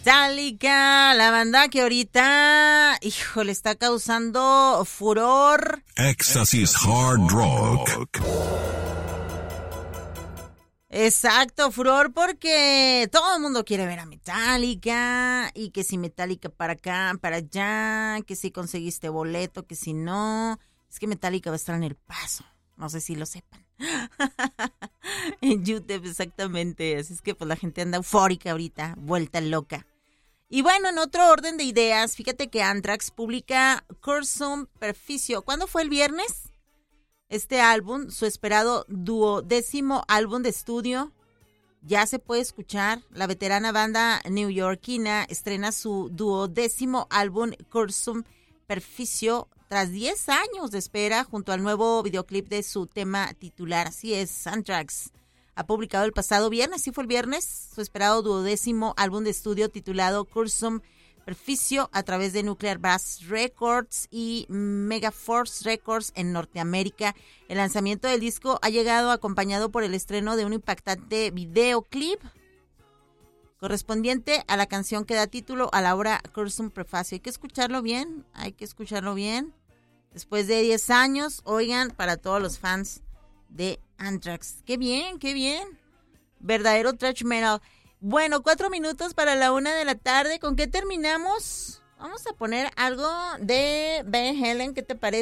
Metallica, la banda que ahorita, híjole, está causando furor. Éxtasis Hard Rock. Exacto, furor, porque todo el mundo quiere ver a Metallica, y que si Metallica para acá, para allá, que si conseguiste boleto, que si no. Es que Metallica va a estar en El Paso, no sé si lo sepan. En YouTube, exactamente. Así es que pues la gente anda eufórica ahorita, vuelta loca. Y bueno, en otro orden de ideas, fíjate que Anthrax publica Cursum Perficio. ¿Cuándo fue el viernes? Este álbum, su esperado 12º álbum de estudio, ya se puede escuchar. La veterana banda neoyorquina estrena su 12º álbum Cursum Perficio tras 10 años de espera, junto al nuevo videoclip de su tema titular. Así es, Anthrax ha publicado el pasado viernes, sí fue el viernes, su esperado 12º álbum de estudio titulado Cursum Perficio a través de Nuclear Blast Records y Megaforce Records en Norteamérica. El lanzamiento del disco ha llegado acompañado por el estreno de un impactante videoclip correspondiente a la canción que da título a la obra Cursum Perficio. Hay que escucharlo bien. Después de 10 años, oigan, para todos los fans de Anthrax. ¡Qué bien! Verdadero thrash metal. Bueno, 4 minutos para la 1 de la tarde. ¿Con qué terminamos? Vamos a poner algo de Van Halen, ¿qué te parece?